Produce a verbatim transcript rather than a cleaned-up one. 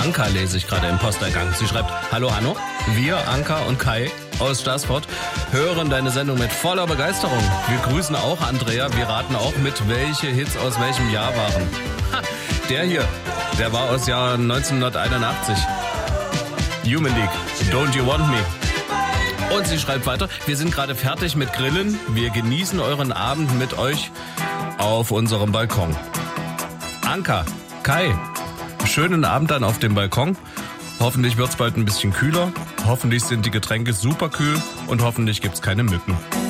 Anka lese ich gerade im Posteingang. Sie schreibt, hallo Hanno, wir, Anka und Kai aus Staßfurt, hören deine Sendung mit voller Begeisterung. Wir grüßen auch Andrea, wir raten auch mit, welche Hits aus welchem Jahr waren. Ha, der hier, der war aus Jahr neunzehnhunderteinundachtzig. Human League, Don't You Want Me. Und sie schreibt weiter, wir sind gerade fertig mit Grillen. Wir genießen euren Abend mit euch auf unserem Balkon. Anka, Kai, schönen Abend dann auf dem Balkon. Hoffentlich wird's bald ein bisschen kühler. Hoffentlich sind die Getränke super kühl und hoffentlich gibt's keine Mücken.